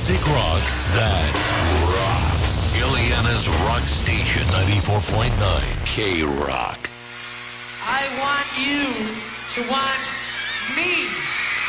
Classic rock that rocks. Ileana's rock station, 94.9 K-Rock. I want you to want me.